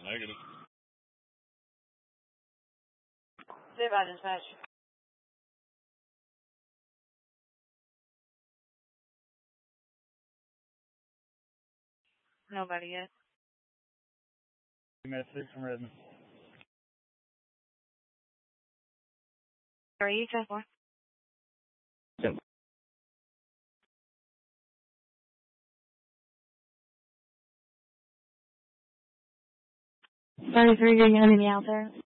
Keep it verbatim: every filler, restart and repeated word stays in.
Negative. Say by dispatch. Nobody yet. Message from Redmond. Are you ten four? Yep. Thirty-three, getting enemy out there.